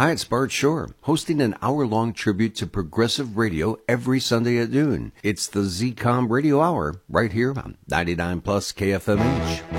Hi, it's Bart Shore, hosting an hour-long tribute to progressive radio every Sunday at noon. It's the ZCOM Radio Hour, right here on 99 Plus KFMH.